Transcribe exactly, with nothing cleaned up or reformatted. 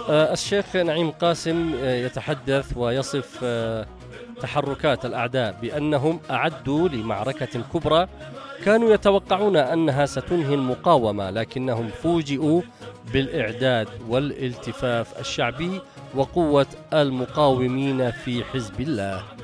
آه، الشيخ نعيم قاسم آه، يتحدث ويصف آه، تحركات الأعداء بأنهم أعدوا لمعركة كبرى كانوا يتوقعون أنها ستنهي المقاومة، لكنهم فوجئوا بالإعداد والالتفاف الشعبي وقوة المقاومين في حزب الله.